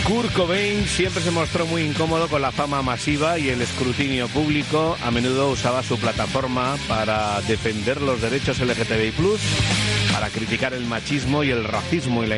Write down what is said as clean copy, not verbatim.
Kurt Cobain siempre se mostró muy incómodo con la fama masiva y el escrutinio público. A menudo usaba su plataforma para defender los derechos LGTBI+, para criticar el machismo y el racismo y la